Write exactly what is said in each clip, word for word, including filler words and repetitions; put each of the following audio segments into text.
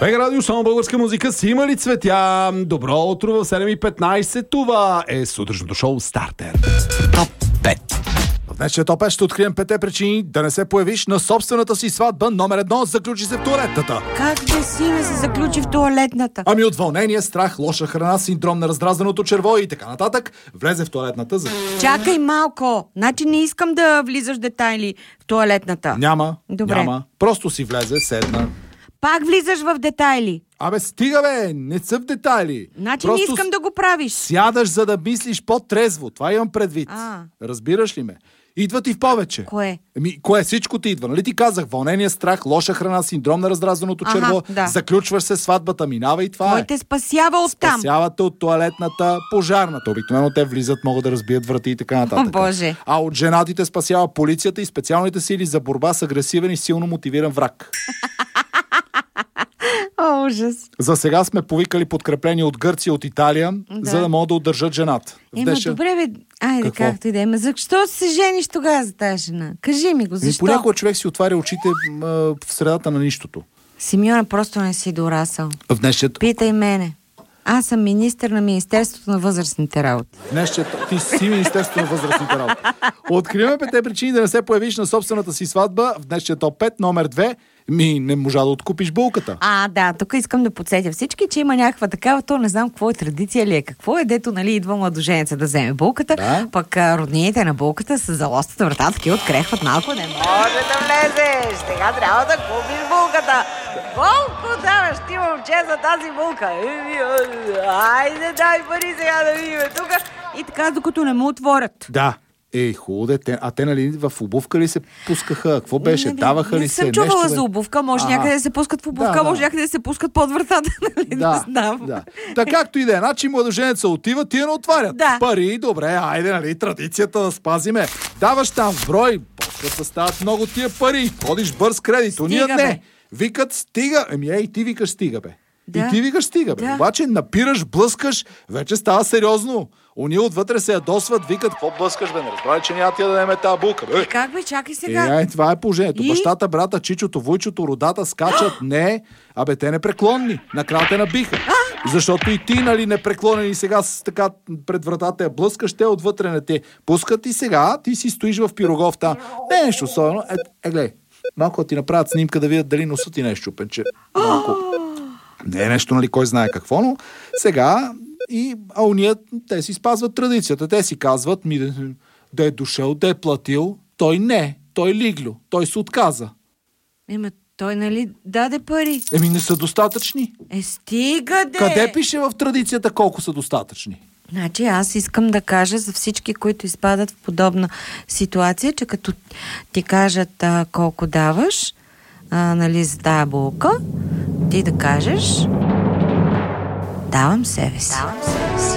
Бега радио, само българска музика си има ли цветя? Добро утро в седем и петнайсет. Това е сутрешното шоу Стартер. Топ пет. В днешния топ пет ще открием петте причини да не се появиш на собствената си сватба. Номер едно, заключи се в тоалетната. Как да си ме се заключи в тоалетната? Ами от вълнение, страх, лоша храна, синдром на раздразненото черво и така нататък, влезе в тоалетната. За... Чакай малко. Значи не искам да влизаш в детайли в тоалетната. Няма, Добре. няма. Просто си влезе, седна. Пак влизаш в детайли. Абе, стига бе, не са в детайли. Значи Просто не искам да го правиш. Сядаш, за да мислиш по-трезво. Това имам предвид. А. Разбираш ли ме? Идва ти в повече. Кое? Еми, кое? Всичко ти идва. Нали ти казах? Вълнение, страх, лоша храна, синдром на раздразненото Аха, черво. да. Заключваш се, сватбата минава и това Кой е. те спасява оттам? Спасявате от тоалетната, пожарната. Обикновено те влизат, могат да разбият врати и така нататък. О, Боже. А от женатите спасява полицията и специалните сили за борба с агресивен и силно мотивиран враг. О, ужас. За сега сме повикали подкрепление от Гърция, от Италия, Да. за да могат да удържат жената. Ема, Вдеше- добре бе. Айде, Какво? както и да е. Ма защо се жениш тогава за тази жена? Кажи ми го, Ами защо? понякога човек си отваря очите м, в средата на нищото. Симеона, просто не си дорасъл. В днешният... Питай мене. Аз съм министър на Министерството на възрастните работи. Днешният... Ти си Министерството на възрастните работи. Откриваме петте причини да не се появиш на собствената си сватба. В днешния топ пет, номер две. Ми не можа да откупиш булката. А, да, тук искам да подсетя всички, че има някаква такава, то не знам какво е традиция ли е, какво е, дето, нали, идва младоженеца да вземе булката, Да. пък а, роднините на булката с залостата врата, таки открехват малко, не може да влезеш, сега трябва да купиш булката. Колко даваш ти, момче, за тази булка? Еми, айде, дай пари сега да видим тук. И така, докато не му отворят. Да. Ей, хубаво де. Те, а те, нали, в обувка ли се пускаха? Какво беше? Не, бе, Даваха ли не се? съм чувала нещо, за обувка, може Ага. някъде да се пускат в обувка, Да, да. може някъде да се пускат под вратата, нали, Да, не знам. да. Така както и да е. Значи младоженеца отива, тия не отварят. Да. Пари, добре, айде, нали, традицията да спазиме. Даваш там в брой, почват да стават много тия пари. Ходиш бърз кредит, уния Стига, бе. не. Викат стига. Еми, ей, ти викаш стига, бе. Да. И ти викаш стига, бе. Да. Обаче напираш, блъскаш, вече става сериозно. Уния отвътре се ядосват, викат, какво блъскаш, бе? Не разбрали, че няма ти да дадем тази булка, бе. Как бе, чакай Е, сега. ай, това е положението. И? Бащата, брата, чичото, войчото, родата скачат. Не, абе те непреклонни. Накрая те набиха. Защото и ти, нали, непреклонен и сега с така пред вратата я блъскаш, те отвътре не те пускат и сега ти си стоиш в пирогов там. Не е нещо особено. Е, е гледай, малко да ти направят снимка да видят дали носът ти не е щупен, че малко... Не е нещо, нали, кой знае какво, но сега и а уния, те си спазват традицията. Те си казват, ми, да е дошъл, да е платил. Той не, той лиглю, той се отказа. Ема, той нали даде пари? Еми не са достатъчни. Е, стига де! Къде пише в традицията колко са достатъчни? Значи аз искам да кажа за всички, които изпадат в подобна ситуация, че като ти кажат а, колко даваш, а, нали, за тая булка, ти да кажеш давам себе си. Давам себе си.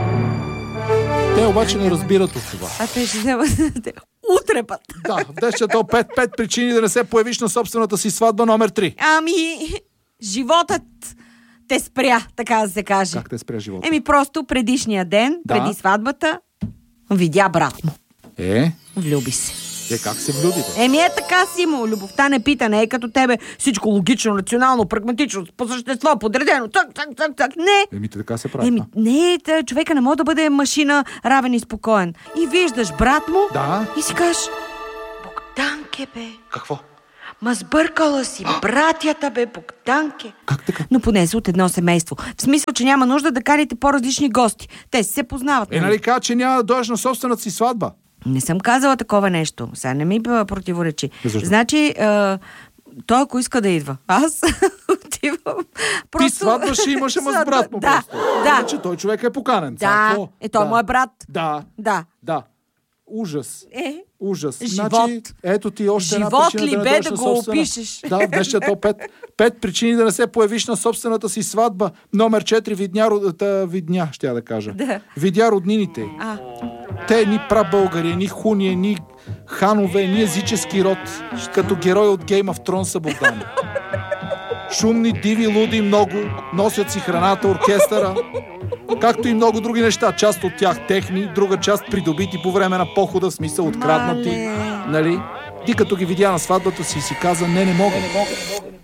Те обаче не разбират от това. А те ще вземат утре път. Да, в днешния топ пет, пет причини да не се появиш на собствената си сватба, номер три. Ами, животът те спря, така да се каже. Как те спря живота? Еми просто предишния ден, Да. преди сватбата, видя брат му. Е, Влюби се. е как се влюбите? Еми е така, Симо, любовта не пита, не е като тебе всичко логично, рационално, прагматично, по същество, подредено, так, так, так, так, не. Еми така се прави. Еми, а? не, тъ, човека не може да бъде машина, равен и спокоен. И виждаш брат му Да. и си кажеш, Богданке, бе, Какво? ма сбъркала си, братята, бе, Богданке. Как така? Но поне са от едно семейство. В смисъл, че няма нужда да карите по-различни гости. Те си се познават. Е, нали каза, че няма да дойдеш на собствената си сватба? Не съм казала такова нещо. Сега не ми а, противоречи. Защо? Значи, а, той ако иска да идва. Аз отивам. Ти сватба ще имаш, ама с брат му Да, просто. да. Значи той човек е поканен. Да, Сега какво? е той да. мой брат. Да, Да. да. Ужас. Е, Ужас. Живот. Значи, ето ти още една Живот причина ли да не бе дойдеш да на го собствена... опишеш? Да, в днешния топ пет. Пет причини да не се появиш на собствената си сватба. Номер четири, видня, родата, видня, ще я да кажа. Да. Видя роднините. а, Те ни прабългари, ни хуни, ни ханове, ни езически род. Като герой от Game of Thrones са Богдан. Шумни, диви, луди, много. Носят си храната, оркестъра. Както и много други неща. Част от тях техни, друга част придобити по време на похода, в смисъл откраднати. Мале. Нали? Ти като ги видя на сватбата си си каза, не, не мога. Не мога, не мога, не мога.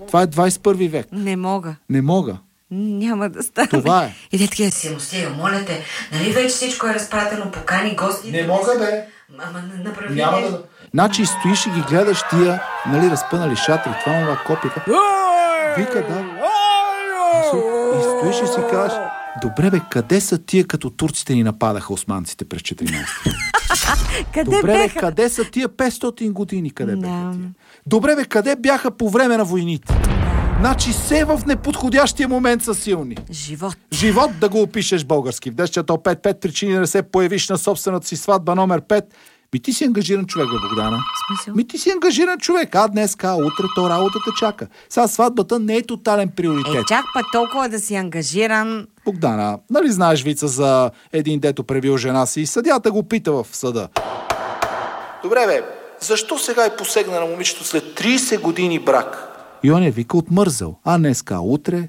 Това е двадесет и първи век. Не мога. Не мога. Няма да стане. Това е. И те такива, Силостига, моля те, нали вече всичко е разпратено, покани гости. Не мога, бе. Ама направи Няма нещо. да... Значи стоиш и ги гледаш тия, нали, разпънали шатри, това нова копика. Вика, да. И стоиш и си кажеш, добре бе, къде са тия, като турците ни нападаха османците през четиринадесети? Къде Добре бе, беха? къде са тия петстотин години? Къде беха Да. тия? Добре бе, къде бяха по време на войните? Значи се в неподходящия момент са силни. Живот. Живот да го опишеш български. В десчето пет пет причини да не се появиш на собствената си сватба номер пет. Ми ти си ангажиран човек, бе, Богдана. Смисъл? Ми ти си ангажиран човек. А днеска, утре, то работата чака. Сега сватбата не е тотален приоритет. Е, чак пък толкова да си ангажиран. Богдана, нали знаеш вица за един, дето пребил жена си и съдята го пита в съда. Добре бе, защо сега е посегна на момичето след тридесет години брак? И он е вика отмързал. А днеска, утре...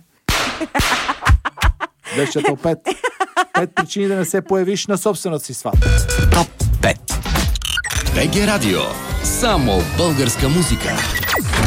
Десчето пет. Пет причини да не се появиш на собствената си сватба. Топ пет. БГ Радио. Само българска музика.